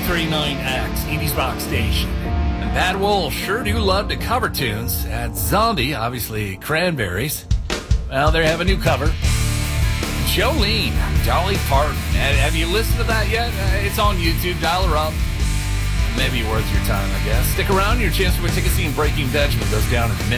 93.9X, Edie's Rock Station. And Bad Wolf sure do love to cover tunes. At Zombie, obviously Cranberries. Well, they have a new cover. Jolene, Dolly Parton. Have you listened to that yet? It's on YouTube. Dial her up. Maybe worth your time, I guess. Stick around. Your chance to win tickets to Breaking Benjamin goes down at the